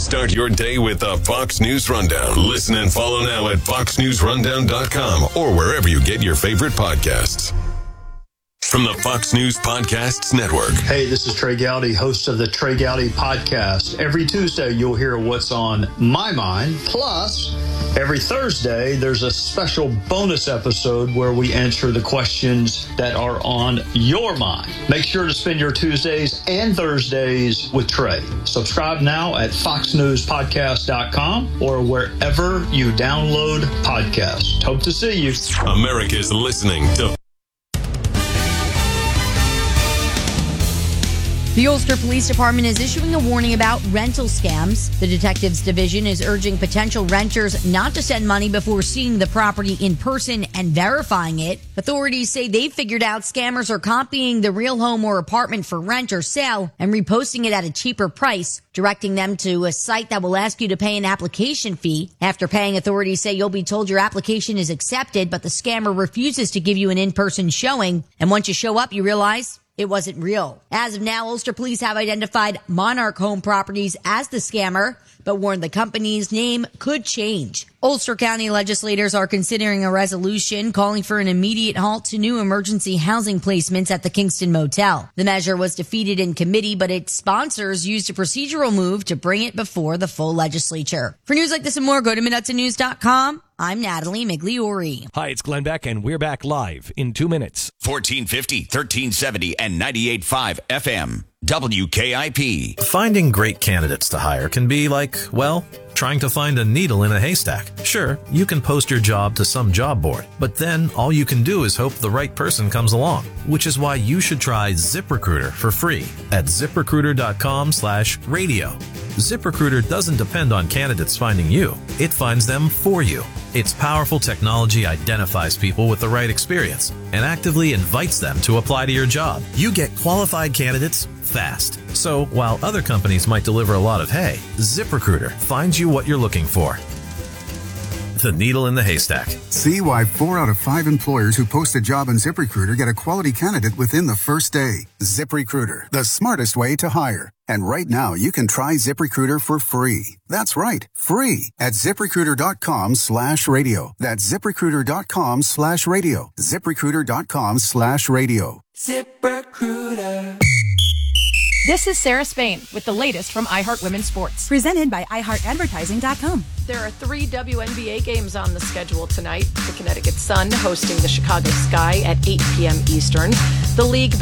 Start your day with the Fox News Rundown. Listen and follow now at foxnewsrundown.com or wherever you get your favorite podcasts. From the Fox News Podcasts Network. Hey, this is Trey Gowdy, host of the Trey Gowdy Podcast. Every Tuesday, you'll hear what's on my mind. Plus, every Thursday, there's a special bonus episode where we answer the questions that are on your mind. Make sure to spend your Tuesdays and Thursdays with Trey. Subscribe now at foxnewspodcast.com or wherever you download podcasts. Hope to see you. America's listening to The Ulster Police Department is issuing a warning about rental scams. The Detectives Division is urging potential renters not to send money before seeing the property in person and verifying it. Authorities say they've figured out scammers are copying the real home or apartment for rent or sale and reposting it at a cheaper price, directing them to a site that will ask you to pay an application fee. After paying, authorities say you'll be told your application is accepted, but the scammer refuses to give you an in-person showing. And once you show up, you realize it wasn't real. As of now, Ulster police have identified Monarch Home Properties as the scammer, but warned the company's name could change. Ulster County legislators are considering a resolution calling for an immediate halt to new emergency housing placements at the Kingston Motel. The measure was defeated in committee, but its sponsors used a procedural move to bring it before the full legislature. For news like this and more, go to MinuteSandNews.com. I'm Natalie Migliori. Hi, it's Glenn Beck, and we're back live in 2 minutes. 1450, 1370, and 98.5 FM. WKIP. Finding great candidates to hire can be like, well, trying to find a needle in a haystack. Sure, you can post your job to some job board, but then all you can do is hope the right person comes along, which is why you should try ZipRecruiter for free at ZipRecruiter.com/radio. ZipRecruiter doesn't depend on candidates finding you. It finds them for you. Its powerful technology identifies people with the right experience and actively invites them to apply to your job. You get qualified candidates fast. So while other companies might deliver a lot of hay, ZipRecruiter finds you what you're looking for. The needle in the haystack. See why 4 out of 5 employers who post a job on ZipRecruiter get a quality candidate within the first day. ZipRecruiter, the smartest way to hire. And right now, you can try ZipRecruiter for free. That's right, free at ZipRecruiter.com/radio. That's ZipRecruiter.com/radio. ZipRecruiter.com/radio. ZipRecruiter. This is Sarah Spain with the latest from iHeart Women's Sports. Presented by iHeartAdvertising.com. There are 3 WNBA games on the schedule tonight. The Connecticut Sun hosting the Chicago Sky at 8 p.m. Eastern. The league